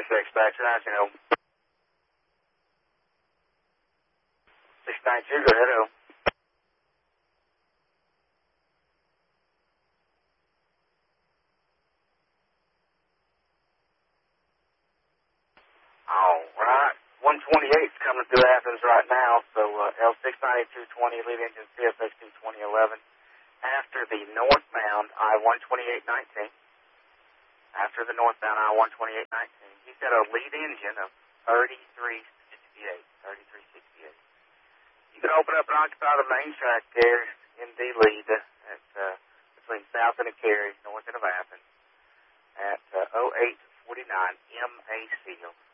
Dispatcher, 910. 692, go ahead, All right. 128's coming through Athens right now, so L69220, lead engine CFX2 2011. After the northbound I-12819. After the northbound I-12819. He's got a lead engine of 3368. 3368. You can open up and occupy the main track there in the lead at between South and Cary, north of Athens, at 0849 MAC.